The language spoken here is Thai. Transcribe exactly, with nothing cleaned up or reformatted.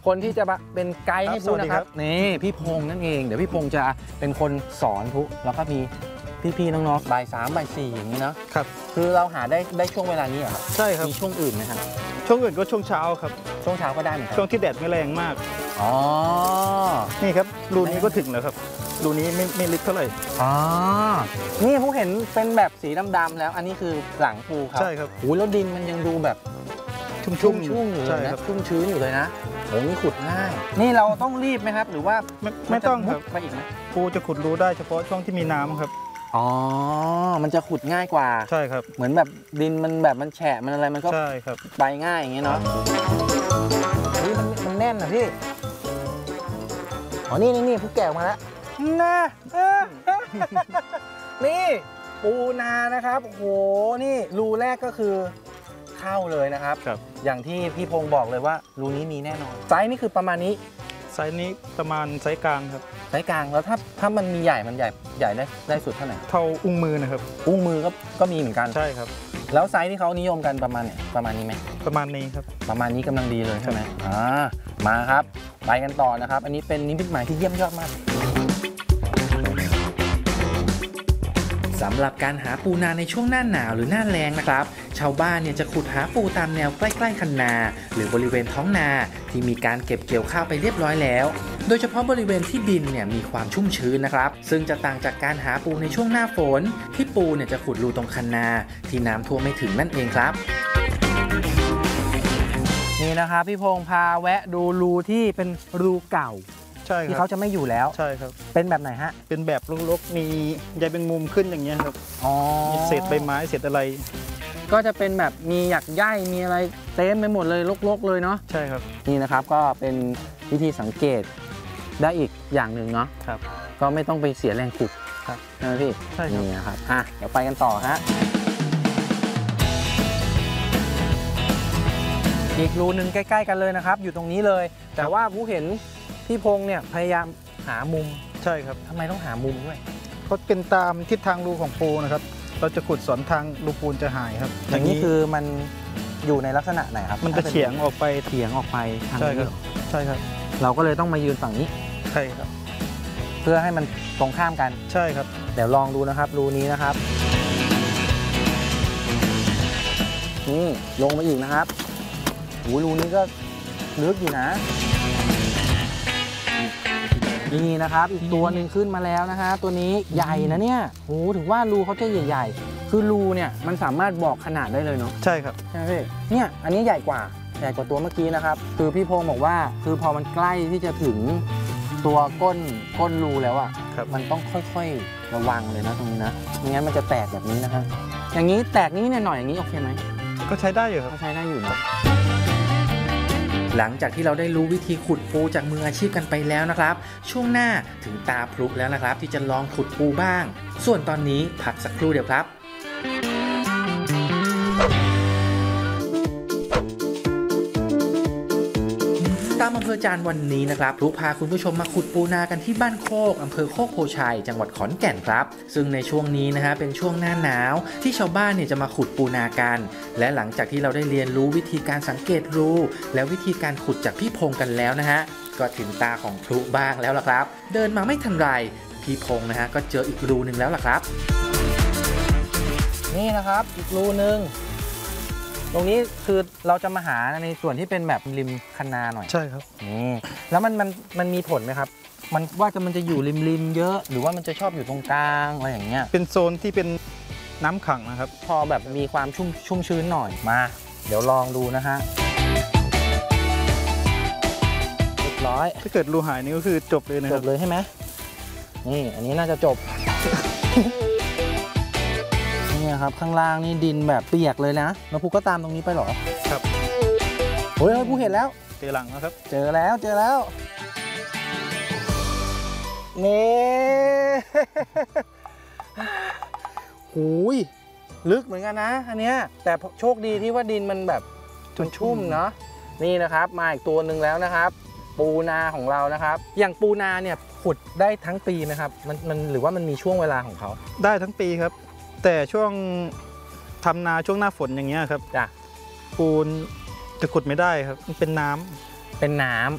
คนที่จะเป็นไกด์ให้พุนะครับนี่พี่พงษ์นั่นเองเดี๋ยวพี่พงษ์จะเป็นคนสอนพุแล้วก็มีพี่ๆน้องๆบ่ายสามบ่ายสี่อย่างนี้นะครับคือเราหาได้ได้ช่วงเวลานี้เหรอครับใช่ครับมีช่วงอื่นไหมครับช่วงอื่นก็ช่วงเช้าครับช่วงเช้าก็ได้เหมือนกันช่วงที่แดดไม่แรงมากอ๋อนี่ครับรูนี้ก็ถึงแล้วครับรูนี้ไม่ไม่ลึกเท่าไหร่อ๋อนี่ผมเห็นเป็นแบบสีดำๆแล้วอันนี้คือหลังปูครับใช่ครับโอ้แล้วดินมันยังดูแบบชุ่มชุ่มชุ่มอยู่เลยนะชุ่มชื้นอยู่เลยนะโอ้นี่ขุดง่ายนี่เราต้องรีบไหมครับหรือว่าไม่ไม่ต้องครับไปอีกไหมปูจะขุดรูได้เฉพาะช่วงที่มีน้ำครับอ๋อมันจะขุดง่ายกว่าใช่ครับเหมือนแบบดินมันแบบมันแฉะมันอะไรมันก็ใช่ครับไปง่ายอย่างเงี้ยเนาะนี่มันมันแน่นนะพี่อ๋อนี่นี่นี่ผู้แก่มาแล้วนะนี่ปูนานะครับโอ้โหนี่รูแรกก็คือเข้าเลยนะครับอย่างที่พี่พงศ์บอกเลยว่ารูนี้มีแน่นอนไซส์นี่คือประมาณนี้ไซส์นี้ประมาณไซส์กลางครับไซส์กลางแล้วถ้าถ้ามันมีใหญ่มันใหญ่ใหญ่ได้ได้สุดเท่าไหร่เท่าอุ้งมือนะครับอุ้งมือก็ก็มีเหมือนกันใช่ครับแล้วไซส์ที่เขานิยมกันประมาณไหนประมาณนี้ไหมประมาณนี้ครับประมาณนี้กำลังดีเลยใช่ไหมอ่ามาครับไปกันต่อนะครับอันนี้เป็นนิมิตหมายที่เยี่ยมยอดมากสำหรับการหาปูนาในช่วงหน้าหนาวหรือหน้าแล้งนะครับชาวบ้านเนี่ยจะขุดหาปูตามแนวใกล้ๆคันนาหรือบริเวณท้องนาที่มีการเก็บเกี่ยวข้าวไปเรียบร้อยแล้วโดยเฉพาะบริเวณที่ดินเนี่ยมีความชุ่มชื้นนะครับซึ่งจะต่างจากการหาปูในช่วงหน้าฝนที่ปูเนี่ยจะขุดรูตรงคันนาที่น้ำท่วมไม่ถึงนั่นเองครับนี่นะครับพี่พงษ์พาแวะดูรูที่เป็นรูเก่าที่เขาจะไม่อยู่แล้วใช่ครับเป็นแบบไหนฮะเป็นแบบรกๆมีใยแมงมุมขึ้นอย่างเงี้ยครับอ๋อมีเศษใบไม้เศษอะไรก็จะเป็นแบบมีหยักใยมีอะไรเต็มไปหมดเลยรกๆเลยเนาะใช่ครับนี่นะครับก็เป็นวิธีสังเกตได้อีกอย่างหนึ่งเนาะครับก็ไม่ต้องไปเสียแรงขุดครับใช่ไหมพี่ใช่ครับนี่นะครับอ่ะเดี๋ยวไปกันต่อฮะอีกรูนึงใกล้ๆกันเลยนะครับอยู่ตรงนี้เลยแต่ว่าผู้เห็นพี่พงษ์เนี่ยพยายามหามุมใช่ครับทำไมต้องหามุมด้วยเพราะเป็นตามทิศทางรูของปูนะครับเราจะขุดสวนทางรูปูนจะหายครับอย่างนี้คือมันอยู่ในลักษณะไหนครับมันจะเฉียงออกไปเฉียงออกไปทางนี้ใช่ครับเราก็เลยต้องมายืนฝั่งนี้ใช่ครับเพื่อให้มันตรงข้ามกันใช่ครับเดี๋ยวลองดูนะครับรูนี้นะครับนี่ลงมาอีกนะครับโอ้รูนี้ก็ลึกอยู่นะนี่นะครับอีกตัวหนึ่งขึ้นมาแล้วนะฮะตัวนี้ใหญ่นะเนี่ยโอ้ถึงว่ารูเขาจะใหญ่ๆคือรูเนี่ยมันสามารถบอกขนาดได้เลยเนาะใช่ครับใช่ไหมพี่เนี่ยอันนี้ใหญ่กว่าใหญ่กว่าตัวเมื่อกี้นะครับคือพี่พงศ์บอกว่าคือพอมันใกล้ที่จะถึงตัวก้นก้นรูแล้วอ่ะมันต้องค่อยๆระวังเลยนะตรงนี้นะไม่งั้นมันจะแตกแบบนี้นะฮะอย่างนี้แตกนิดหน่อยอย่างนี้โอเคไหมก็ใช้ได้อยู่ครับก็ใช้ได้อยู่นะหลังจากที่เราได้รู้วิธีขุดปูจากมืออาชีพกันไปแล้วนะครับช่วงหน้าถึงตาพลุแล้วนะครับที่จะลองขุดปูบ้างส่วนตอนนี้พักสักครู่เดียวครับตามอำเภอจานวันนี้นะครับพลุพาคุณผู้ชมมาขุดปูนากันที่บ้านโคกอำเภอโคกโพชัยจังหวัดขอนแก่นครับซึ่งในช่วงนี้นะฮะเป็นช่วงหน้าหนาวที่ชาวบ้านเนี่ยจะมาขุดปูนากันและหลังจากที่เราได้เรียนรู้วิธีการสังเกตรูและวิธีการขุดจากพี่พงษ์กันแล้วนะฮะก็ถึงตาของพลุบ้างแล้วล่ะครับเดินมาไม่ทันไรพี่พงษ์นะฮะก็เจออีกรูนึงแล้วล่ะครับนี่นะครับอีกรูนึงตรงนี้คือเราจะมาหาในส่วนที่เป็นแบบริมคันนาหน่อยใช่ครับนี่แล้วมันมันมันมีผลไหมครับมันว่าจะมันจะอยู่ริมริมเยอะหรือว่ามันจะชอบอยู่ตรงกลางอะไรอย่างเงี้ยเป็นโซนที่เป็นน้ำขังนะครับพอแบบมีความชุ่มชุ่มชื้นหน่อยมาเดี๋ยวลองดูนะฮะเรียบร้อยถ้าเกิดรูหายนี่ก็คือจบเลยนะครับจบเลยใช่ไหมนี่อันนี้น่าจะจบนี่ครับข้างล่างนี่ดินแบบเปียกเลยนะแล้วผู้ก็ตามตรงนี้ไปหรอครับเฮ้ยผู้เห็นแล้วเจอหลังแล้วครับเจอแล้วเจอแล้วนี่หูยลึกเหมือนกันนะอันเนี้ยแต่โชคดีที่ว่าดินมันแบบชุ่มๆเนาะนี่นะครับมาอีกตัวหนึ่งแล้วนะครับปูนาของเรานะครับอย่างปูนาเนี่ยขุดได้ทั้งปีไหมครับมันมันหรือว่ามันมีช่วงเวลาของเขาได้ทั้งปีครับแต่ช่วงทำนาช่วงหน้าฝนอย่างเงี้ยครับจ้ะปูนจะขุดไม่ได้ครับมันเป็นน้ำเป็นน้